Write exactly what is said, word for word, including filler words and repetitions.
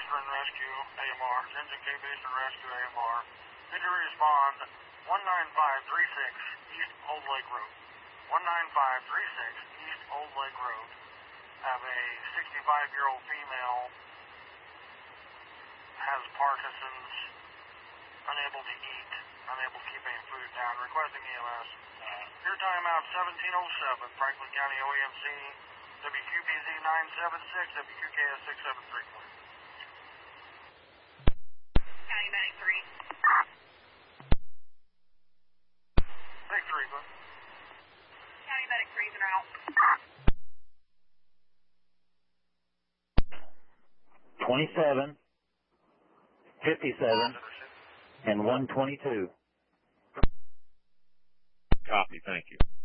Eastern Rescue, A M R. Attention Cape Eastern Rescue, A M R. Did you respond one nine five three six East Old Lake Road? one nine five three six East Old Lake Road. Have a sixty-five-year-old female, has Parkinson's, unable to eat, unable to keep any food down, requesting E M S. Your timeout seventeen oh seven, Franklin County O E M C, W Q B Z nine seven six, W Q K S six seven three. County Medic three. Medic three, go. County Medic three is en route. twenty-seven, fifty-seven, and one twenty-two. Copy, thank you.